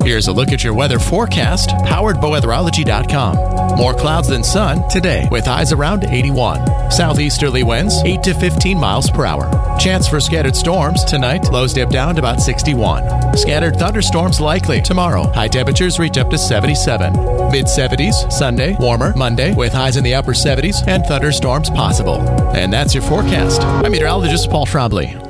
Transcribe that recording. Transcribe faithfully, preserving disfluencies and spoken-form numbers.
Here's a look at your weather forecast, powered by weatherology dot com. More clouds than sun today, with highs around eighty-one. Southeasterly winds eight to fifteen miles per hour. Chance for scattered storms tonight, lows dip down to about sixty-one. Scattered thunderstorms likely tomorrow. High temperatures reach up to seventy-seven. mid seventies Sunday, warmer Monday with highs in the upper seventies and thunderstorms possible. And that's your forecast. I'm meteorologist Paul Trombley.